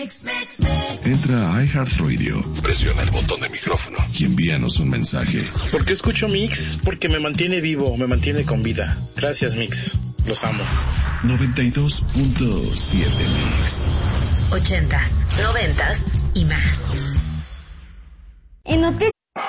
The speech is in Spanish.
Entra a iHeartRadio, presiona el botón de micrófono y envíanos un mensaje. ¿Por qué escucho Mix? Porque me mantiene vivo, me mantiene con vida. Gracias, Mix. Los amo. 92.7 Mix. 80s, 90s y más. En Noticias